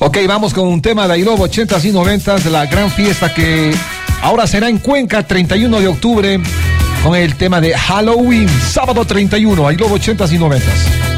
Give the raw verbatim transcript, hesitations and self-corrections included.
Ok, vamos con un tema de I Love ochentas y noventas, de la gran fiesta que ahora será en Cuenca, treinta y uno de octubre, con el tema de Halloween, sábado treinta y uno, I Love ochentas y noventas.